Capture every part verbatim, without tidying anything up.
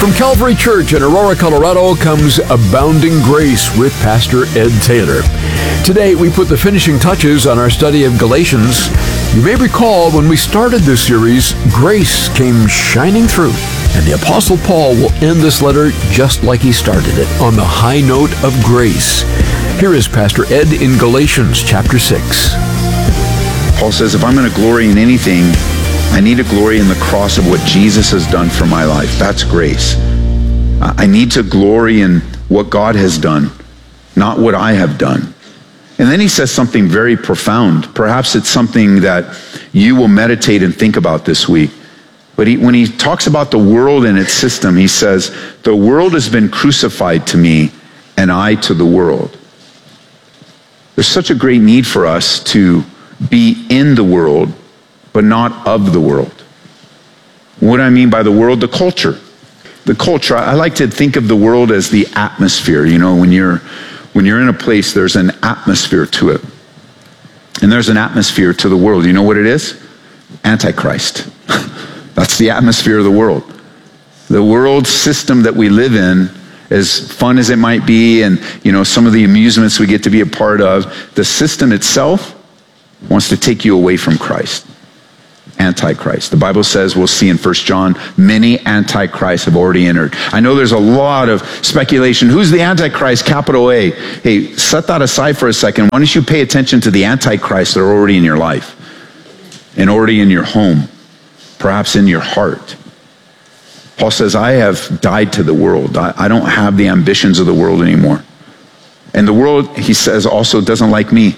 From Calvary Church in Aurora, Colorado comes Abounding Grace with Pastor Ed Taylor. Today we put the finishing touches on our study of Galatians. You may recall when we started this series, grace came shining through. And the Apostle Paul will end this letter just like he started it, on the high note of grace. Here is Pastor Ed in Galatians chapter six. Paul says, if I'm going to glory in anything, I need to glory in the cross of what Jesus has done for my life. That's grace. I need to glory in what God has done, not what I have done. And then he says something very profound. Perhaps it's something that you will meditate and think about this week. But he, when he talks about the world and its system, he says, the world has been crucified to me, and I to the world. There's such a great need for us to be in the world, but not of the world. What do I mean by the world? The culture. The culture, I like to think of the world as the atmosphere. You know, when you're when you're in a place, there's an atmosphere to it. And there's an atmosphere to the world. You know what it is? Antichrist. That's the atmosphere of the world. The world system that we live in, as fun as it might be, and you know, some of the amusements we get to be a part of, the system itself wants to take you away from Christ. Antichrist. The Bible says, we'll see in First John, many antichrists have already entered. I know there's a lot of speculation. Who's the Antichrist, capital A? Hey, set that aside for a second. Why don't you pay attention to the antichrists that are already in your life and already in your home, perhaps in your heart. Paul says, I have died to the world. I, I don't have the ambitions of the world anymore. And the world, he says, also doesn't like me.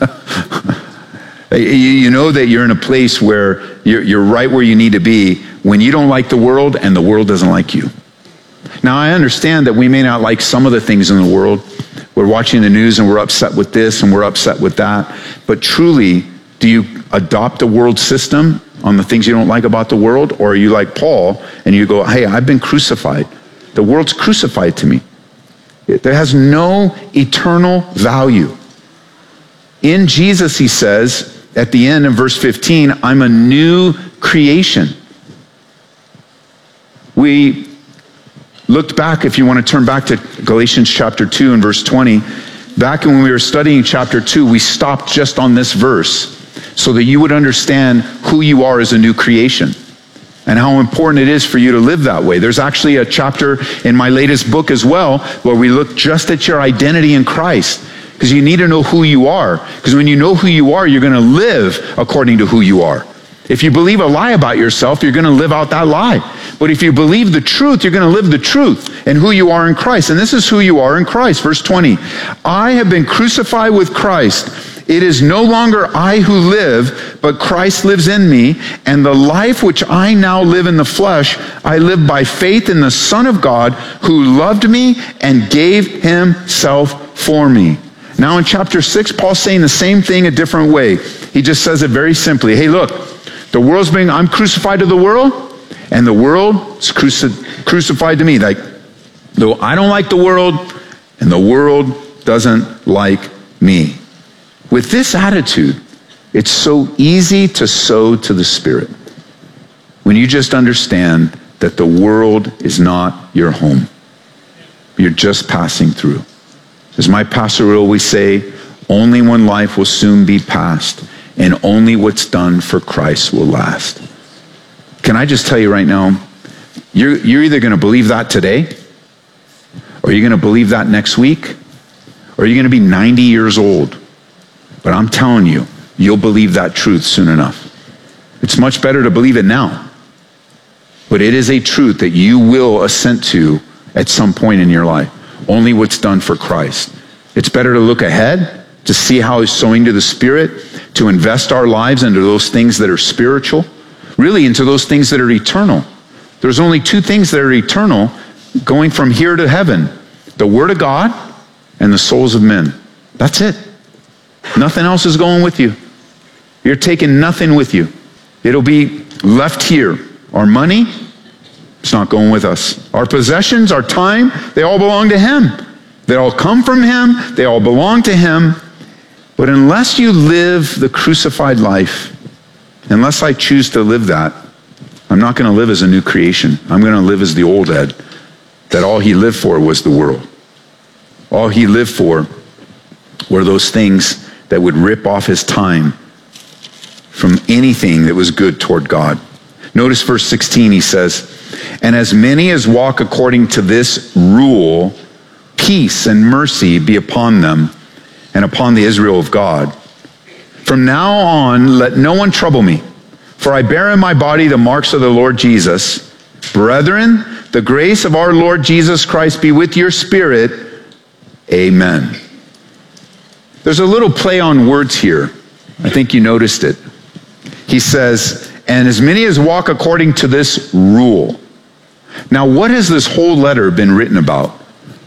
You know that you're in a place where you're, you're right where you need to be when you don't like the world and the world doesn't like you. Now, I understand that we may not like some of the things in the world. We're watching the news and we're upset with this and we're upset with that. But truly, do you adopt the world system on the things you don't like about the world? Or are you like Paul and you go, hey, I've been crucified. The world's crucified to me. It has no eternal value. In Jesus, he says, at the end in verse fifteen, I'm a new creation. We looked back, if you want to turn back to Galatians chapter two and verse twenty, back when we were studying chapter two, we stopped just on this verse so that you would understand who you are as a new creation and how important it is for you to live that way. There's actually a chapter in my latest book as well where we look just at your identity in Christ. Because you need to know who you are. Because when you know who you are, you're going to live according to who you are. If you believe a lie about yourself, you're going to live out that lie. But if you believe the truth, you're going to live the truth and who you are in Christ. And this is who you are in Christ. Verse twenty, I have been crucified with Christ. It is no longer I who live, but Christ lives in me. And the life which I now live in the flesh, I live by faith in the Son of God who loved me and gave himself for me. Now in chapter six, Paul's saying the same thing a different way. He just says it very simply. Hey, look, the world's being, I'm crucified to the world, and the world is cruci- crucified to me. Like, though I don't like the world, and the world doesn't like me. With this attitude, it's so easy to sow to the Spirit. When you just understand that the world is not your home. You're just passing through. As my pastor would always say, only one life will soon be passed, and only what's done for Christ will last. Can I just tell you right now, you're, you're either going to believe that today, or you're going to believe that next week, or you're going to be ninety years old. But I'm telling you, you'll believe that truth soon enough. It's much better to believe it now. But it is a truth that you will assent to at some point in your life. Only what's done for Christ. It's better to look ahead, to see how he's sowing to the Spirit, to invest our lives into those things that are spiritual, really into those things that are eternal. There's only two things that are eternal going from here to heaven. The Word of God and the souls of men. That's it. Nothing else is going with you. You're taking nothing with you. It'll be left here. Our money, it's not going with us. Our possessions, our time, they all belong to him. They all come from him. They all belong to him. But unless you live the crucified life, unless I choose to live that, I'm not going to live as a new creation. I'm going to live as the old Ed. that all he lived for was the world. All he lived for were those things that would rip off his time from anything that was good toward God. Notice verse sixteen, he says, and as many as walk according to this rule, peace and mercy be upon them and upon the Israel of God. From now on, let no one trouble me, for I bear in my body the marks of the Lord Jesus. Brethren, the grace of our Lord Jesus Christ be with your spirit. Amen. There's a little play on words here. I think you noticed it. He says, and as many as walk according to this rule. Now, what has this whole letter been written about?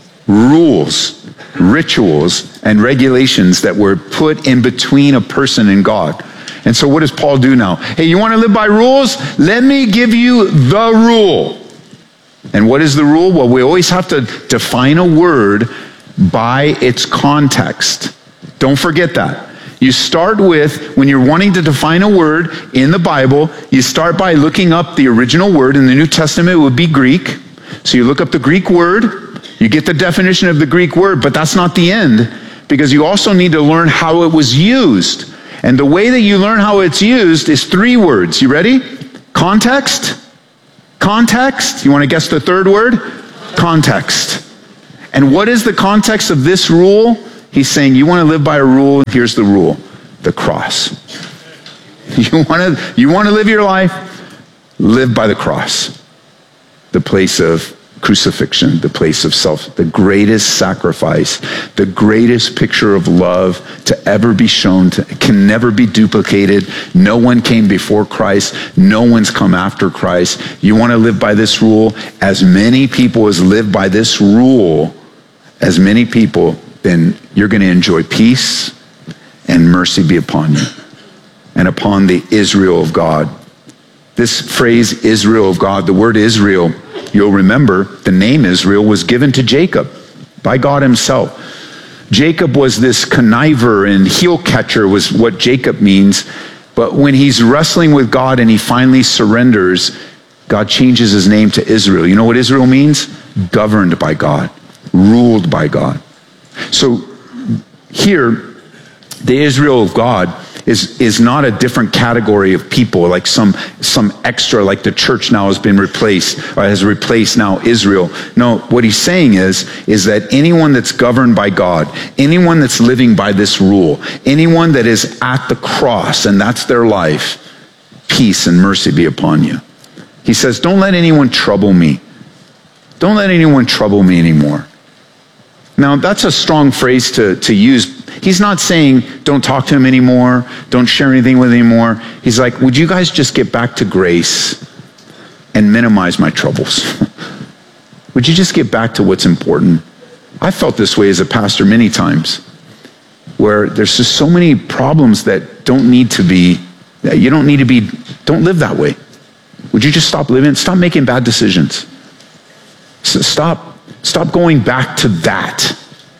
Rules, rituals, and regulations that were put in between a person and God. And so what does Paul do now? Hey, you want to live by rules? Let me give you the rule. And what is the rule? Well, we always have to define a word by its context. Don't forget that. You start with, when you're wanting to define a word in the Bible, you start by looking up the original word. In the New Testament, it would be Greek. So you look up the Greek word, you get the definition of the Greek word, but that's not the end, because you also need to learn how it was used. And the way that you learn how it's used is three words. You ready? Context. Context. You want to guess the third word? Context. And what is the context of this rule? He's saying, you want to live by a rule, here's the rule, the cross. You want to, you want to live your life, live by the cross. The place of crucifixion, the place of self, the greatest sacrifice, the greatest picture of love to ever be shown, to, can never be duplicated. No one came before Christ. No one's come after Christ. You want to live by this rule? As many people as live by this rule, as many people, then you're going to enjoy peace and mercy be upon you and upon the Israel of God. This phrase, Israel of God, the word Israel, you'll remember the name Israel was given to Jacob by God himself. Jacob was this conniver and heel catcher was what Jacob means. But when he's wrestling with God and he finally surrenders, God changes his name to Israel. You know what Israel means? Governed by God, ruled by God. So here, the Israel of God is, is not a different category of people, like some, some extra, like the church now has been replaced, or has replaced now Israel. No, what he's saying is, is that anyone that's governed by God, anyone that's living by this rule, anyone that is at the cross, and that's their life, peace and mercy be upon you. He says, don't let anyone trouble me. Don't let anyone trouble me anymore. Now, that's a strong phrase to, to use. He's not saying don't talk to him anymore, don't share anything with him anymore. He's like, would you guys just get back to grace and minimize my troubles? Would you just get back to what's important? I felt this way as a pastor many times, where there's just so many problems that don't need to be, that you don't need to be, don't live that way. Would you just stop living? Stop making bad decisions. Stop. Stop going back to that.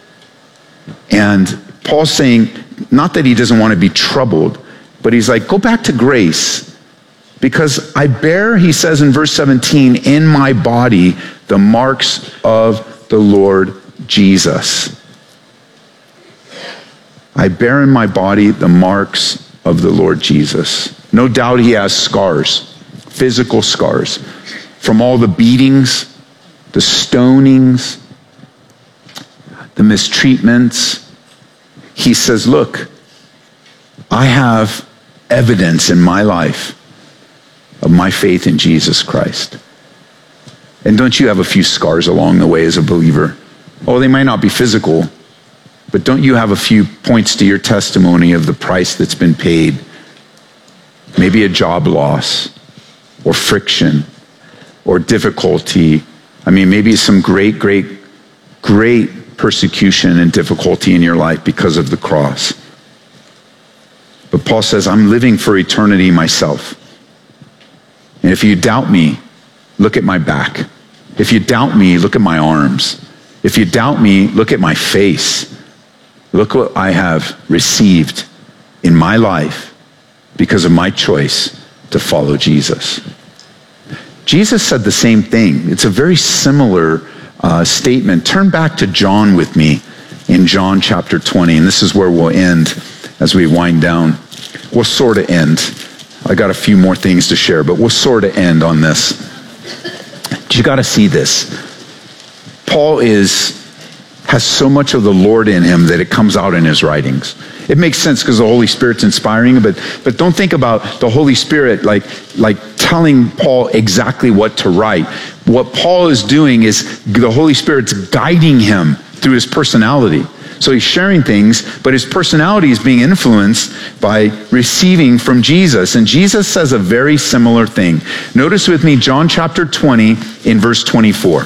And Paul's saying, not that he doesn't want to be troubled, but he's like, go back to grace. Because I bear, he says in verse seventeen, in my body the marks of the Lord Jesus. I bear in my body the marks of the Lord Jesus. No doubt he has scars, physical scars, from all the beatings, the stonings, the mistreatments. He says, look, I have evidence in my life of my faith in Jesus Christ. And don't you have a few scars along the way as a believer? Oh, they might not be physical, but don't you have a few points to your testimony of the price that's been paid? Maybe a job loss, or friction, or difficulty. I mean, maybe some great, great, great persecution and difficulty in your life because of the cross. But Paul says, I'm living for eternity myself. And if you doubt me, look at my back. If you doubt me, look at my arms. If you doubt me, look at my face. Look what I have received in my life because of my choice to follow Jesus. Jesus said the same thing. It's a very similar uh, statement. Turn back to John with me in John chapter twenty, and this is where we'll end as we wind down. We'll sort of end. I got a few more things to share, but we'll sort of end on this. You got to see this. Paul is has so much of the Lord in him that it comes out in his writings. It makes sense because the Holy Spirit's inspiring, but but don't think about the Holy Spirit like like telling Paul exactly what to write. What Paul is doing is the Holy Spirit's guiding him through his personality. So he's sharing things, but his personality is being influenced by receiving from Jesus. And Jesus says a very similar thing. Notice with me John chapter twenty in verse twenty-four.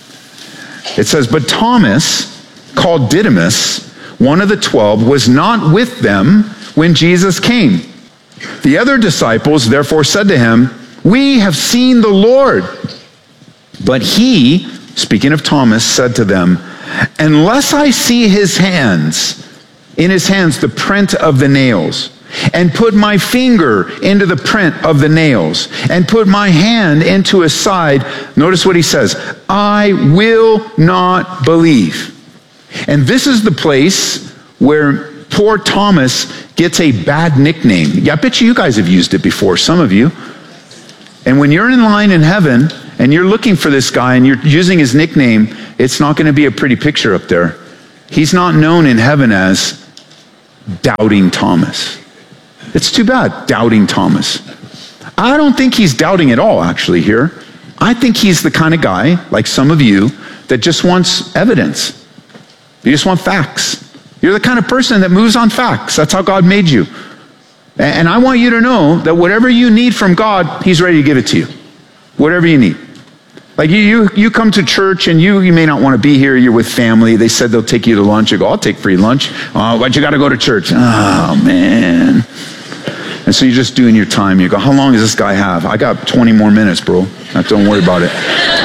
It says, but Thomas, called Didymus, one of the twelve, was not with them when Jesus came. The other disciples therefore said to him, we have seen the Lord. But he, speaking of Thomas, said to them, unless I see his hands, in his hands the print of the nails, and put my finger into the print of the nails, and put my hand into his side, notice what he says, I will not believe. And this is the place where poor Thomas gets a bad nickname. Yeah, I bet you you guys have used it before, some of you. And when you're in line in heaven, and you're looking for this guy, and you're using his nickname, it's not going to be a pretty picture up there. He's not known in heaven as Doubting Thomas. It's too bad, Doubting Thomas. I don't think he's doubting at all, actually, here. I think he's the kind of guy, like some of you, that just wants evidence. You just want facts. You're the kind of person that moves on facts. That's how God made you. And I want you to know that whatever you need from God, he's ready to give it to you. Whatever you need. Like you, you, you come to church and you, you may not want to be here. You're with family. They said they'll take you to lunch. You go, I'll take free lunch. Oh, but you got to go to church. Oh, man. And so you're just doing your time. You go, how long does this guy have? I got twenty more minutes, bro. Don't worry about it.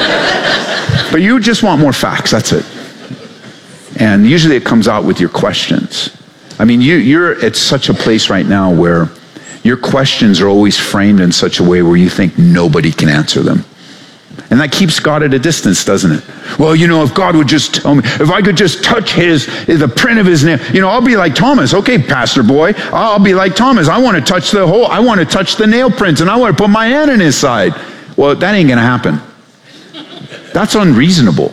But you just want more facts. That's it. And usually it comes out with your questions. I mean, you, you're at such a place right now where your questions are always framed in such a way where you think nobody can answer them. And that keeps God at a distance, doesn't it? Well, you know, if God would just tell me, if I could just touch his, the print of his nail, you know, I'll be like Thomas. Okay, pastor boy, I'll be like Thomas. I want to touch the whole, I want to touch the nail prints and I want to put my hand in his side. Well, that ain't going to happen. That's unreasonable.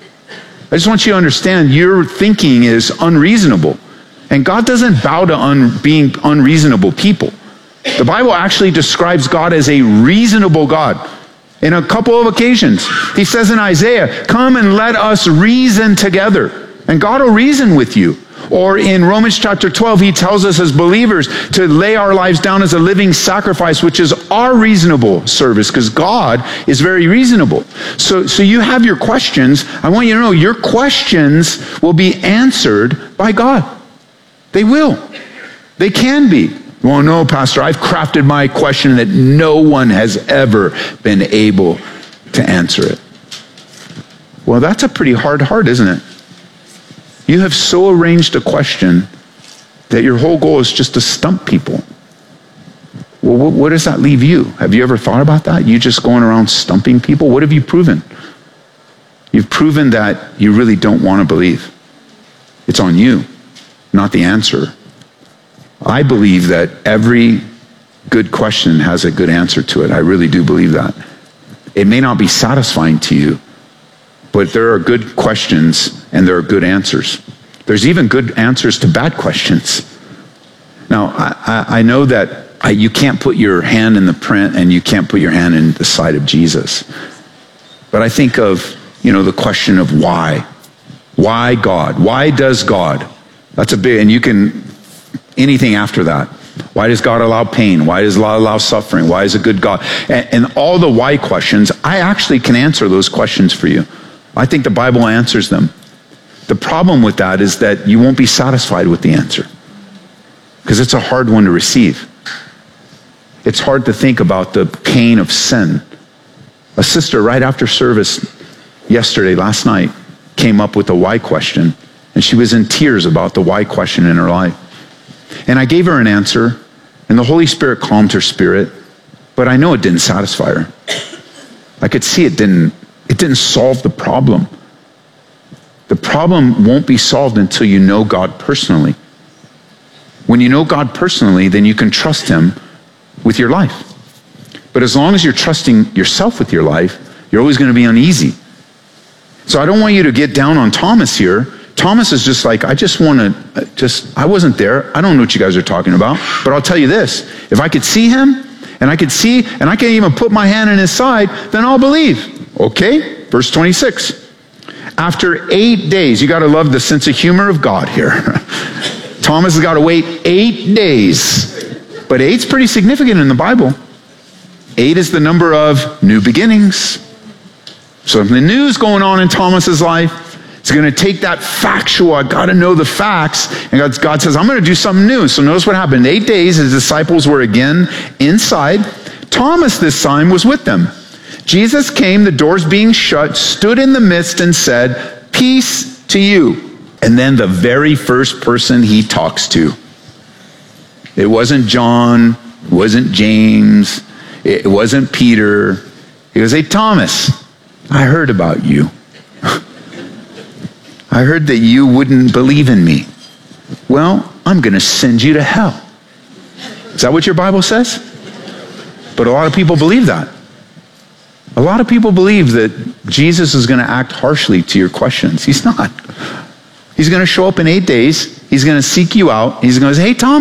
I just want you to understand your thinking is unreasonable. And God doesn't bow to un, being unreasonable people. The Bible actually describes God as a reasonable God. In a couple of occasions, he says in Isaiah, come and let us reason together. And God will reason with you. Or in Romans chapter twelve, he tells us as believers to lay our lives down as a living sacrifice, which is our reasonable service, because God is very reasonable. So, so you have your questions. I want you to know your questions will be answered by God. They will. They can be. Well, no, Pastor, I've crafted my question that no one has ever been able to answer it. Well, that's a pretty hard heart, isn't it? You have so arranged a question that your whole goal is just to stump people. Well, what, what does that leave you? Have you ever thought about that? You just going around stumping people? What have you proven? You've proven that you really don't want to believe. It's on you, not the answer. I believe that every good question has a good answer to it. I really do believe that. It may not be satisfying to you, but there are good questions and there are good answers. There's even good answers to bad questions. Now, I, I know that I, you can't put your hand in the print and you can't put your hand in the side of Jesus. But I think of, you know, the question of why. Why God? Why does God? That's a big, and you can, anything after that. Why does God allow pain? Why does God allow suffering? Why is a good God? And, and all the why questions, I actually can answer those questions for you. I think the Bible answers them. The problem with that is that you won't be satisfied with the answer because it's a hard one to receive. It's hard to think about the pain of sin. A sister right after service yesterday, last night, came up with a why question, and she was in tears about the why question in her life. And I gave her an answer, and the Holy Spirit calmed her spirit, but I know it didn't satisfy her. I could see it didn't, it didn't solve the problem. The problem won't be solved until you know God personally. When you know God personally, then you can trust him with your life. But as long as you're trusting yourself with your life, you're always going to be uneasy. So I don't want you to get down on Thomas here. Thomas is just like, I just want to, just, I wasn't there. I don't know what you guys are talking about. But I'll tell you this, if I could see him, and I could see, and I can even put my hand in his side, then I'll believe. Okay, verse twenty-six. After eight days, you got to love the sense of humor of God here. Thomas has got to wait eight days. But eight's pretty significant in the Bible. Eight is the number of new beginnings. Something new is going on in Thomas's life. It's going to take that factual, I got to know the facts. And God, God says, I'm going to do something new. So notice what happened. Eight days, his disciples were again inside. Thomas this time was with them. Jesus came, the doors being shut, stood in the midst and said, peace to you. And then the very first person he talks to. It wasn't John, it wasn't James, it wasn't Peter. He goes, hey, Thomas, I heard about you. I heard that you wouldn't believe in me. Well, I'm going to send you to hell. Is that what your Bible says? But a lot of people believe that. A lot of people believe that Jesus is going to act harshly to your questions. He's not. He's going to show up in eight days. He's going to seek you out. He's going to say, hey, Thomas.